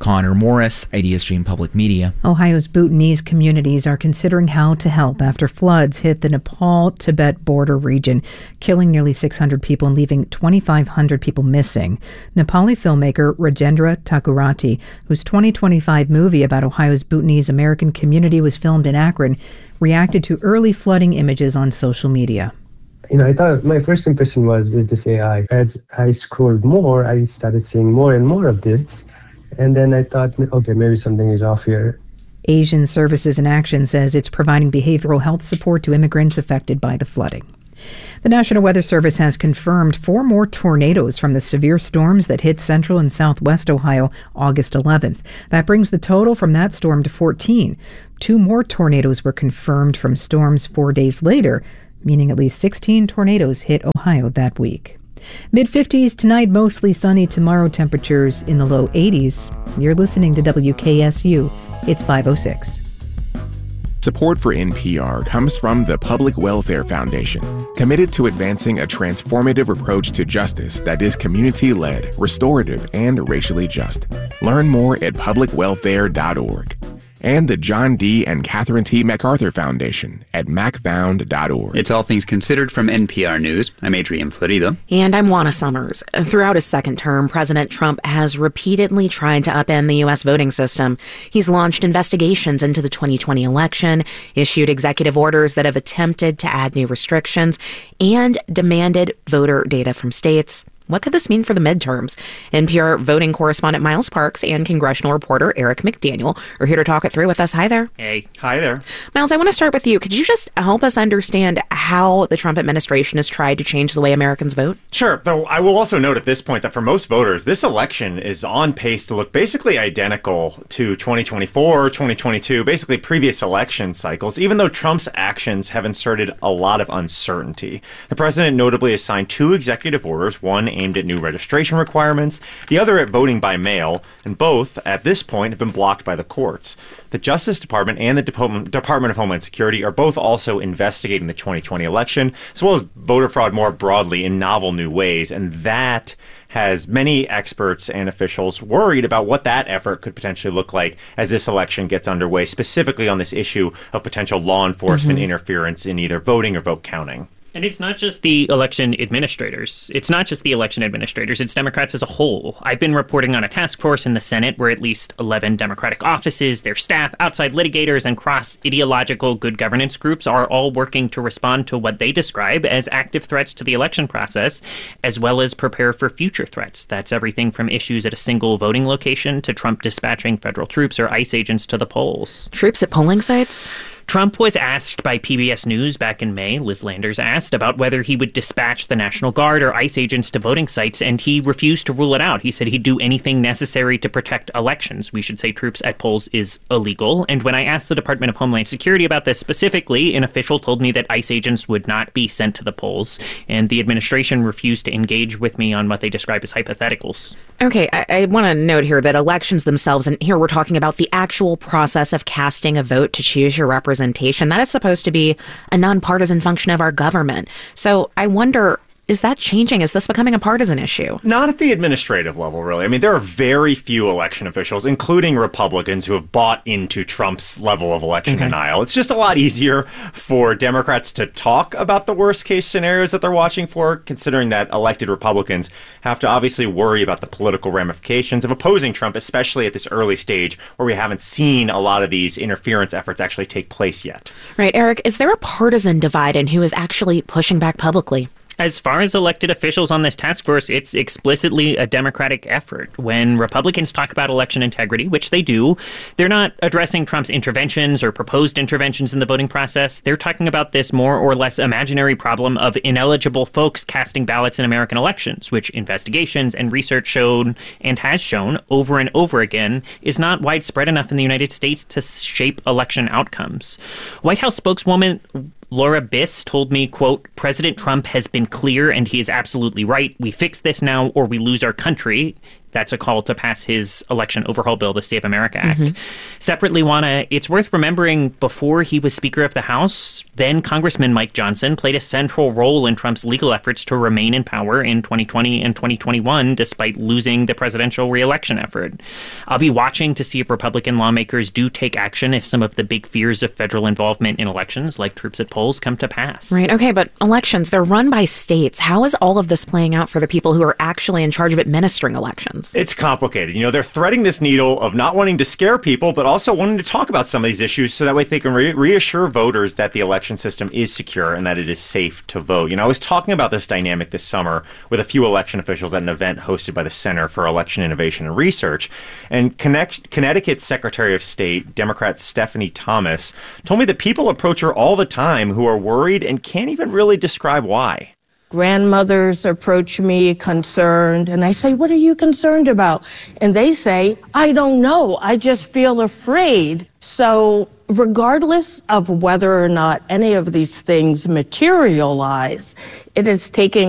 A: Connor Morris, IdeaStream Public Media.
B: Ohio's Bhutanese communities are considering how to help after floods hit the Nepal-Tibet border region, killing nearly six hundred people and leaving twenty-five hundred people missing. Nepali filmmaker Rajendra Thakurati, whose twenty twenty-five movie about Ohio's Bhutanese American community was filmed in Akron, reacted to early flooding images on social media.
F: You know, I thought my first impression was, is this A I? As I scrolled more, I started seeing more and more of this. And then I thought, okay, maybe something is off here.
B: Asian Services in Action says it's providing behavioral health support to immigrants affected by the flooding. The National Weather Service has confirmed four more tornadoes from the severe storms that hit central and southwest Ohio August eleventh. That brings the total from that storm to fourteen. Two more tornadoes were confirmed from storms four days later, meaning at least sixteen tornadoes hit Ohio that week. mid-fifties tonight, mostly sunny. Tomorrow, temperatures in the low eighties. You're listening to W K S U. It's five oh six.
K: Support for N P R comes from the Public Welfare Foundation, committed to advancing a transformative approach to justice that is community-led, restorative, and racially just. Learn more at public welfare dot org. And the John D. and Catherine T. MacArthur Foundation at mac found dot org.
E: It's All Things Considered from N P R News. I'm Adrian Florido.
M: And I'm Juana Summers. Throughout his second term, President Trump has repeatedly tried to upend the U S voting system. He's launched investigations into the twenty twenty election, issued executive orders that have attempted to add new restrictions, and demanded voter data from states. What could this mean for the midterms? N P R voting correspondent Miles Parks and congressional reporter Eric McDaniel are here to talk it through with us. Hi there.
N: Hey. Hi there.
M: Miles, I want to start with you. Could you just help us understand how the Trump administration has tried to change the way Americans vote?
N: Sure, though I will also note at this point that for most voters, this election is on pace to look basically identical to twenty twenty-four, twenty twenty-two, basically previous election cycles, even though Trump's actions have inserted a lot of uncertainty. The president notably has signed two executive orders, one aimed at new registration requirements, the other at voting by mail, and both, at this point, have been blocked by the courts. The Justice Department and the Dep- Department of Homeland Security are both also investigating the twenty twenty election, as well as voter fraud more broadly in novel new ways, and that has many experts and officials worried about what that effort could potentially look like as this election gets underway, specifically on this issue of potential law enforcement
O: Mm-hmm.
N: interference in either voting or vote counting.
O: And it's not just the election administrators. It's not just the election administrators. It's Democrats as a whole. I've been reporting on a task force in the Senate where at least eleven Democratic offices, their staff, outside litigators, and cross-ideological good governance groups are all working to respond to what they describe as active threats to the election process, as well as prepare for future threats. That's everything from issues at a single voting location to Trump dispatching federal troops or ICE agents to the polls.
M: Troops at polling sites?
O: Trump was asked by P B S News back in May, Liz Landers asked, about whether he would dispatch the National Guard or ICE agents to voting sites, and he refused to rule it out. He said he'd do anything necessary to protect elections. We should say troops at polls is illegal. And when I asked the Department of Homeland Security about this specifically, an official told me that ICE agents would not be sent to the polls, and the administration refused to engage with me on what they describe as hypotheticals.
M: Okay, I, I want to note here that elections themselves, and here we're talking about the actual process of casting a vote to choose your representative, that is supposed to be a nonpartisan function of our government. So I wonder, is that changing? Is this becoming a partisan issue?
N: Not at the administrative level, really. I mean, there are very few election officials, including Republicans, who have bought into Trump's level of election
O: Okay.
N: denial. It's just a lot easier for Democrats to talk about the worst case scenarios that they're watching for, considering that elected Republicans have to obviously worry about the political ramifications of opposing Trump, especially at this early stage where we haven't seen a lot of these interference efforts actually take place yet.
M: Right, Eric, is there a partisan divide in who is actually pushing back publicly?
O: As far as elected officials on this task force, it's explicitly a Democratic effort. When Republicans talk about election integrity, which they do, they're not addressing Trump's interventions or proposed interventions in the voting process. They're talking about this more or less imaginary problem of ineligible folks casting ballots in American elections, which investigations and research showed and has shown over and over again is not widespread enough in the United States to shape election outcomes. White House spokeswoman Laura Biss told me, quote, "President Trump has been clear and he is absolutely right. We fix this now or we lose our country." That's a call to pass his election overhaul bill, the Save America Act.
D: Mm-hmm.
O: Separately, Juana, it's worth remembering before he was Speaker of the House, then Congressman Mike Johnson played a central role in Trump's legal efforts to remain in power in twenty twenty and twenty twenty-one, despite losing the presidential reelection effort. I'll be watching to see if Republican lawmakers do take action if some of the big fears of federal involvement in elections, like troops at polls, come to pass.
M: Right. Okay. But elections, they're run by states. How is all of this playing out for the people who are actually in charge of administering elections?
N: It's complicated. You know, they're threading this needle of not wanting to scare people, but also wanting to talk about some of these issues so that way they can re- reassure voters that the election system is secure and that it is safe to vote. You know, I was talking about this dynamic this summer with a few election officials at an event hosted by the Center for Election Innovation and Research. And Connect- Connecticut's Secretary of State, Democrat Stephanie Thomas, told me that people approach her all the time who are worried and can't even really describe why.
P: Grandmothers approach me concerned, and I say, "What are you concerned about?" And they say, "I don't know. I just feel afraid." So regardless of whether or not any of these things materialize, it is taking